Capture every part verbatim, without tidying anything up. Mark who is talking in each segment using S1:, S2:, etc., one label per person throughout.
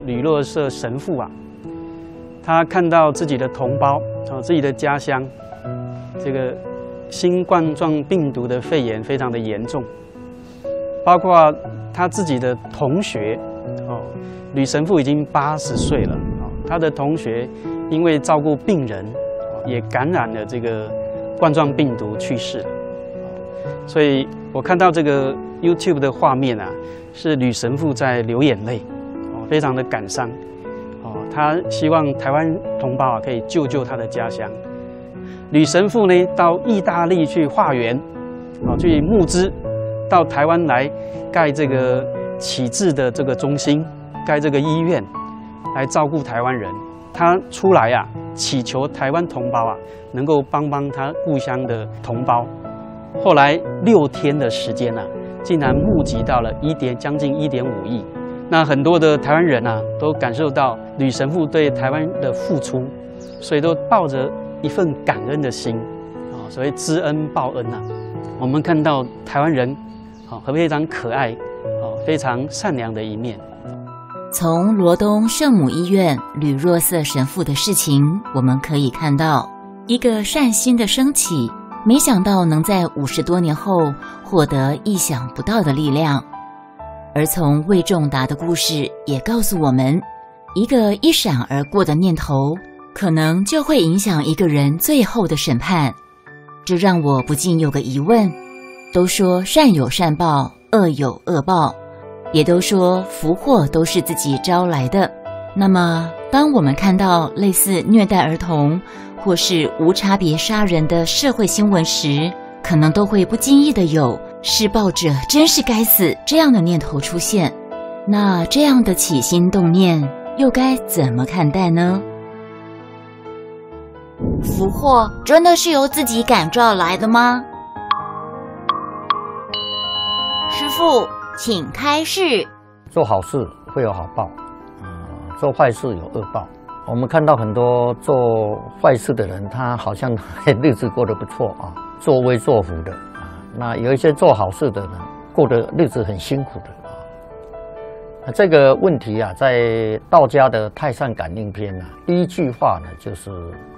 S1: 吕若瑟神父啊，他看到自己的同胞啊，自己的家乡，这个新冠状病毒的肺炎非常的严重，包括他自己的同学哦，吕神父已经八十岁了啊，他的同学因为照顾病人，也感染了这个冠状病毒去世了。所以我看到这个 YouTube 的画面啊，是吕神父在流眼泪，哦，非常的感伤，哦，他希望台湾同胞啊可以救救他的家乡。吕神父呢，到意大利去化缘，啊，去募资，到台湾来盖这个启智的这个中心，盖这个医院，来照顾台湾人。他出来啊，祈求台湾同胞啊，能够帮帮他故乡的同胞。后来六天的时间啊，竟然募集到了一点将近一点五亿。那很多的台湾人啊，都感受到吕神父对台湾的付出，所以都抱着一份感恩的心啊，所谓知恩报恩啊。我们看到台湾人啊，非常可爱啊，非常善良的一面。
S2: 从罗东圣母医院吕若瑟神父的事情，我们可以看到一个善心的升起，没想到能在五十多年后获得意想不到的力量。而从魏仲达的故事也告诉我们，一个一闪而过的念头，可能就会影响一个人最后的审判。这让我不禁有个疑问，都说善有善报，恶有恶报，也都说福祸都是自己招来的。那么当我们看到类似虐待儿童或是无差别杀人的社会新闻时，可能都会不经意的有施暴者真是该死这样的念头出现。那这样的起心动念又该怎么看待呢？福祸真的是由自己感召来的吗？师父请开示。
S3: 做好事会有好报，呃、做坏事有恶报。我们看到很多做坏事的人，他好像日子过得不错啊，作威作福的啊。那有一些做好事的呢，过得日子很辛苦的啊。那这个问题啊，在道家的《太上感应篇》啊，第一句话呢，就是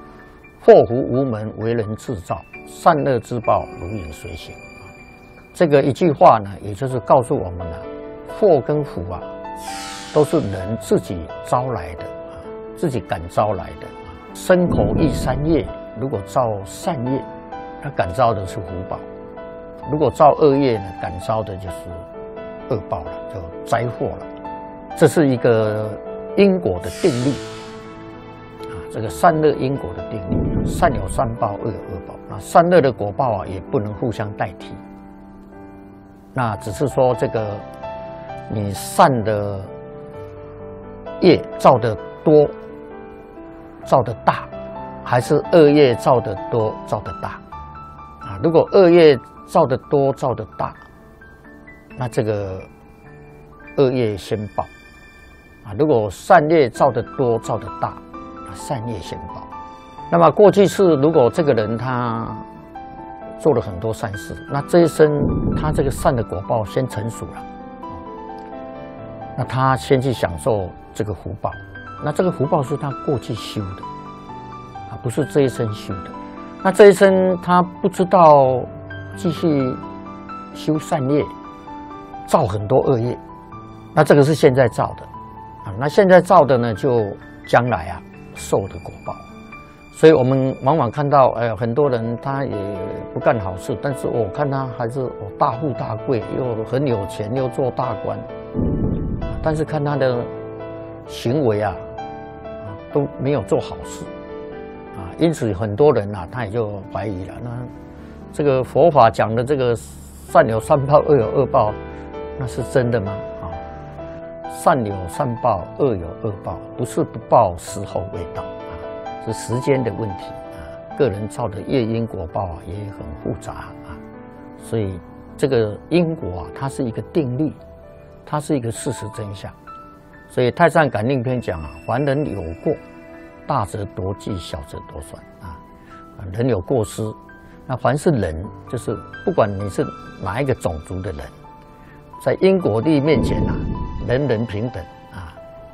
S3: “祸福无门，为人自造；善恶之报，如影随形。”这个一句话呢，也就是告诉我们啊，祸跟福啊，都是人自己招来的啊，自己感招来的啊。身口意三业，如果造善业，它感召的是福报；如果造恶业呢，感召的就是恶报了，就灾祸了。这是一个因果的定律啊，这个善恶因果的定律，善有善报，恶有恶报。那善恶的果报啊，也不能互相代替。那只是说，这个你善的业造得多，造得大，还是恶业造得多，造得大啊？如果恶业造得多，造得大，那这个恶业先报啊；如果善业造得多，造得大，那善业先报。那么过去是，如果这个人他做了很多善事，那这一生他这个善的果报先成熟了，那他先去享受这个福报。那这个福报是他过去修的啊，不是这一生修的。那这一生他不知道继续修善业，造很多恶业，那这个是现在造的啊。那现在造的呢，就将来啊受的果报。所以我们往往看到，哎，很多人他也不干好事，但是我看他还是我大富大贵，又很有钱，又做大官，但是看他的行为啊，都没有做好事啊，因此很多人啊，他也就怀疑了。那这个佛法讲的这个善有善报，恶有恶报，那是真的吗？啊，善有善报，恶有恶报，不是不报，时候未到。是时间的问题啊，个人造的业因果报啊也很复杂啊，所以这个因果啊，它是一个定律，它是一个事实真相。所以《太上感应篇》讲啊，凡人有过，大则多忌，小则多算啊。人有过失，那凡是人，就是不管你是哪一个种族的人，在因果律面前啊，人人平等啊，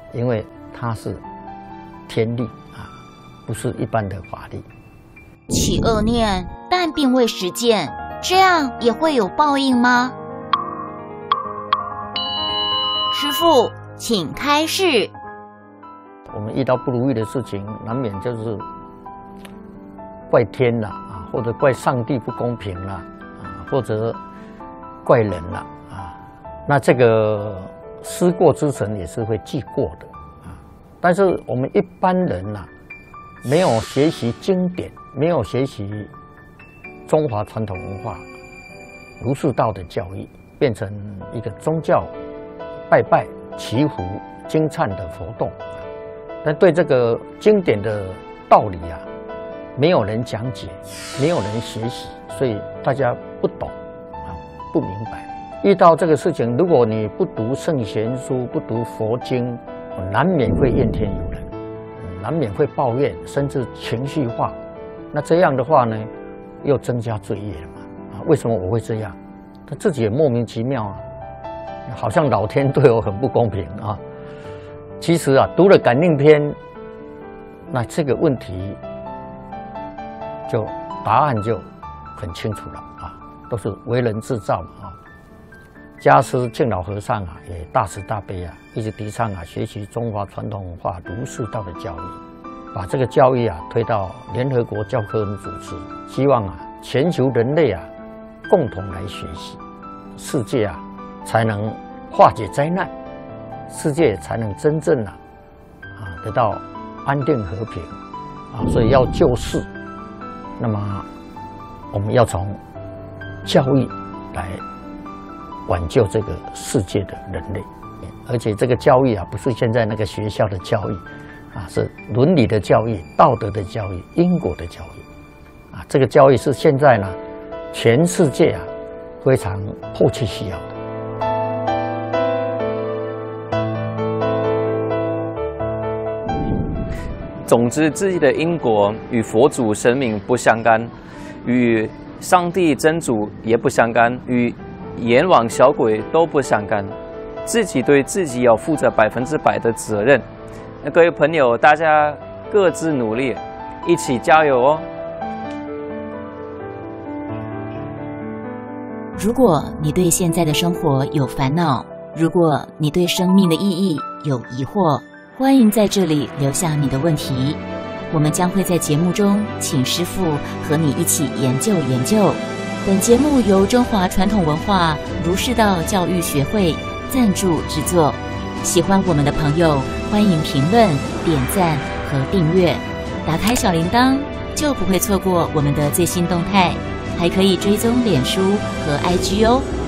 S3: 因为它是天律啊，不是一般的法律。
S2: 起恶念，但并未实践，这样也会有报应吗？师父，请开示。
S3: 我们遇到不如意的事情，难免就是怪天啦啊，或者怪上帝不公平啦啊，或者怪人啦啊。那这个思过之神也是会记过的啊。但是我们一般人呐、啊，没有学习经典，没有学习中华传统文化儒释道的教育，变成一个宗教拜拜、祈福、经忏的活动。但对这个经典的道理啊，没有人讲解，没有人学习，所以大家不懂啊，不明白。遇到这个事情，如果你不读圣贤书，不读佛经，难免会怨天尤人，难免会抱怨，甚至情绪化。那这样的话呢，又增加罪业了嘛？啊，为什么我会这样？他自己也莫名其妙啊，好像老天对我很不公平啊。其实啊，读了感应篇，那这个问题就答案就很清楚了啊，都是为人制造嘛啊。家师敬老和尚啊，也大慈大悲啊，一直提倡啊，学习中华传统文化儒释道的教育，把这个教育啊推到联合国教科文组织，希望啊全球人类啊共同来学习，世界啊才能化解灾难。世界才能真正啊啊得到安定和平啊，所以要救世，那么我们要从教育来挽救这个世界的人类，而且这个教育啊不是现在那个学校的教育啊，是伦理的教育、道德的教育、因果的教育啊，这个教育是现在呢全世界啊非常迫切需要的。
S4: 总之，自己的因果与佛祖神明不相干，与上帝真主也不相干，与阎王小鬼都不相干。自己对自己要负责百分之百的责任。那各位朋友，大家各自努力，一起加油哦！
S2: 如果你对现在的生活有烦恼，如果你对生命的意义有疑惑，欢迎在这里留下你的问题，我们将会在节目中请师父和你一起研究研究。本节目由中华传统文化儒释道教育学会赞助制作。喜欢我们的朋友，欢迎评论、点赞和订阅，打开小铃铛就不会错过我们的最新动态，还可以追踪脸书和 I G 哦。